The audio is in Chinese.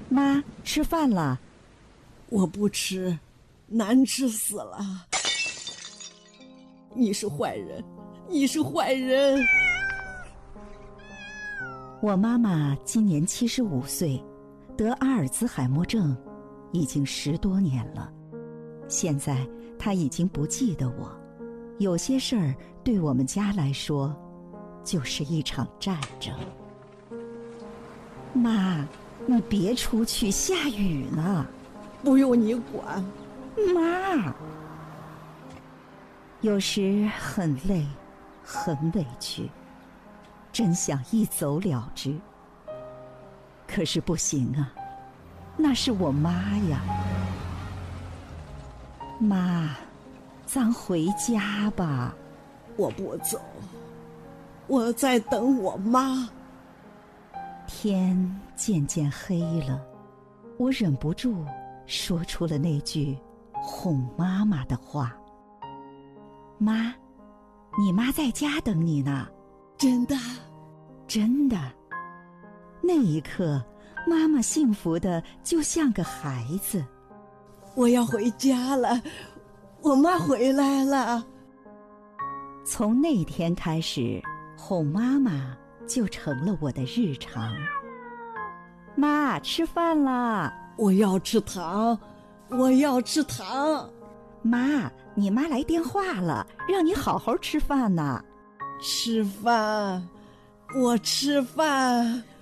妈，吃饭了。 我不吃，难吃死了。你是坏人，你是坏人。 我妈妈今年75岁，得阿尔兹海默症，已经10多年了。现在她已经不记得我，有些事儿对我们家来说，就是一场战争。妈，你别出去，下雨呢。 不用你管。 妈，有时很累，很委屈，真想一走了之。可是不行啊，那是我妈呀。妈，咱回家吧。 我不走，我在等我妈。 天渐渐黑了，我忍不住说出了那句哄妈妈的话。妈，你妈在家等你呢。 真的？ 真的。那一刻，妈妈幸福的就像个孩子。 我要回家了，我妈回来了。 从那天开始，哄妈妈就成了我的日常。妈，吃饭啦！ 我要吃糖，我要吃糖。 妈，你妈来电话了，让你好好吃饭呢。 吃饭，我吃饭。